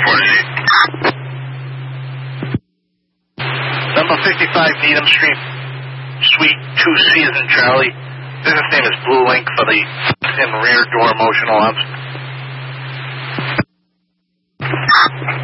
Number 55 Needham Street, Suite 2C as in Charlie. Business name is Blue Link for the and rear door motion alarms.